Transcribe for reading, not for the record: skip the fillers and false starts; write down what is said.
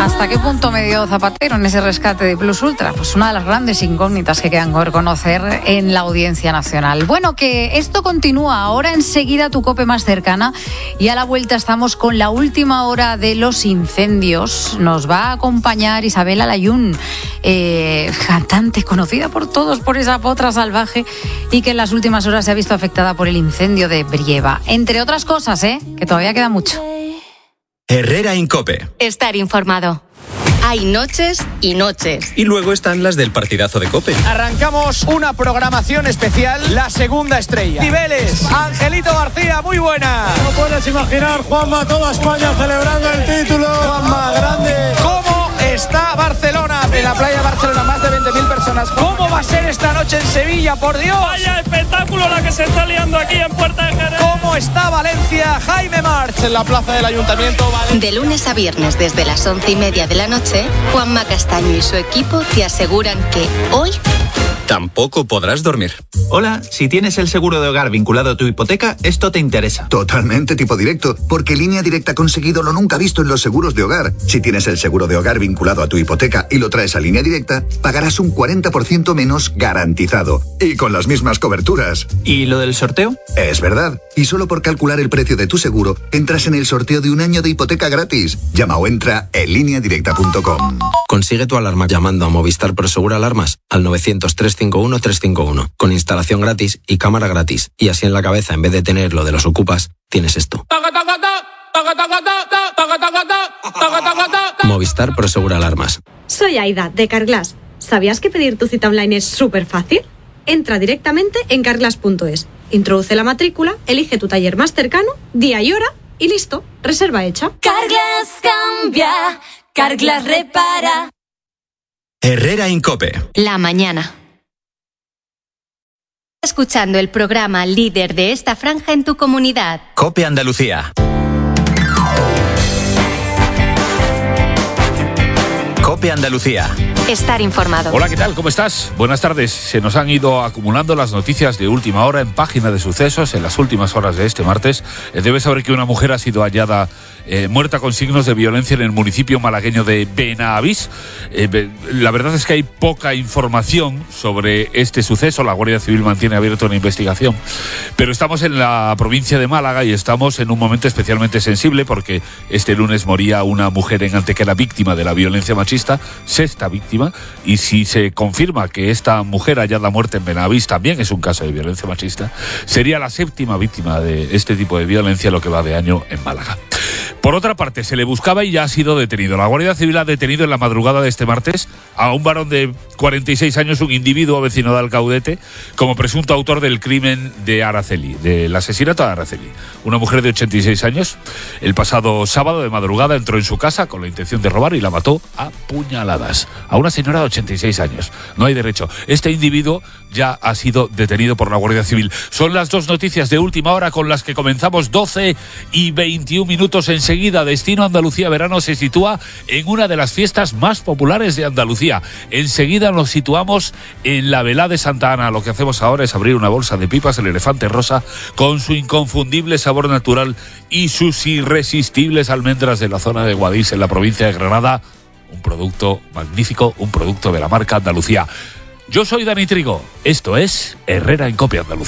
¿Hasta qué punto me dio Zapatero en ese rescate de Plus Ultra? Pues una de las grandes incógnitas que quedan por conocer en la Audiencia Nacional. Bueno, que esto continúa. Ahora enseguida tu COPE más cercana y a la vuelta estamos con la última hora de los incendios. Nos va a acompañar Isabel Alayún, cantante conocida por todos por esa potra salvaje y que en las últimas horas se ha visto afectada por el incendio de Brieva. Entre otras cosas, que todavía queda mucho. Herrera en COPE. Estar informado. Hay noches y noches. Y luego están las del partidazo de COPE. Arrancamos una programación especial, la segunda estrella. Niveles, Angelito García, muy buena. No puedes imaginar, Juanma, toda España celebrando el título. Juanma, grande. ¿Cómo está Barcelona? En la playa de Barcelona, más de 20.000 personas. ¿Cómo va a ser esta noche en Sevilla, por Dios? Vaya espectáculo la que se está liando aquí en Puerta de Jerez. ¿Cómo está Valencia? Jaime March en la plaza del Ayuntamiento. De lunes a viernes desde las 11:30 de la noche, Juanma Castaño y su equipo te aseguran que hoy tampoco podrás dormir. Hola, si tienes el seguro de hogar vinculado a tu hipoteca, esto te interesa. Totalmente tipo directo, porque Línea Directa ha conseguido lo nunca visto en los seguros de hogar. Si tienes el seguro de hogar vinculado a tu hipoteca y lo traes a Línea Directa, pagarás un 40% menos garantizado. Y con las mismas coberturas. ¿Y lo del sorteo? Es verdad. Y solo por calcular el precio de tu seguro, entras en el sorteo de un año de hipoteca gratis. Llama o entra en lineadirecta.com. Consigue tu alarma llamando a Movistar Prosegur Alarmas al 900-351-351. Con instalación gratis y cámara gratis. Y así en la cabeza, en vez de tener lo de los ocupas, tienes esto. Movistar Prosegur Alarmas. Soy Aida, de Carglass. ¿Sabías que pedir tu cita online es súper fácil? Entra directamente en carglass.es. Introduce la matrícula, elige tu taller más cercano, día y hora y listo, reserva hecha. Carglass cambia, Carglass repara. Herrera en COPE. La mañana. Escuchando el programa líder de esta franja en tu comunidad. COPE Andalucía. COPE Andalucía. Estar informado. Hola, ¿qué tal? ¿Cómo estás? Buenas tardes. Se nos han ido acumulando las noticias de última hora en página de sucesos en las últimas horas de este martes. Debes saber que una mujer ha sido hallada muerta con signos de violencia en el municipio malagueño de Benavís. La verdad es que hay poca información sobre este suceso. La Guardia Civil mantiene abierta una investigación. Pero estamos en la provincia de Málaga y estamos en un momento especialmente sensible porque este lunes moría una mujer en Antequera víctima de la violencia machista, sexta víctima, y si se confirma que esta mujer hallada muerta en Benavís también es un caso de violencia machista, sería la séptima víctima de este tipo de violencia lo que va de año en Málaga. Por otra parte, se le buscaba y ya ha sido detenido. La Guardia Civil ha detenido en la madrugada de este martes a un varón de 46 años, un individuo vecino de Alcaudete, como presunto autor del crimen de Araceli, del asesinato de Araceli. Una mujer de 86 años, el pasado sábado de madrugada entró en su casa con la intención de robar y la mató a puñaladas. A una señora de 86 años. No hay derecho. Este individuo ya ha sido detenido por la Guardia Civil. Son las dos noticias de última hora con las que comenzamos 12:21 enseguida. Destino Andalucía Verano se sitúa en una de las fiestas más populares de Andalucía. Enseguida nos situamos en la velada de Santa Ana. Lo que hacemos ahora es abrir una bolsa de pipas, el Elefante Rosa, con su inconfundible sabor natural y sus irresistibles almendras de la zona de Guadix, en la provincia de Granada. Un producto magnífico, un producto de la marca Andalucía. Yo soy Dani Trigo. Esto es Herrera en COPE Andalucía.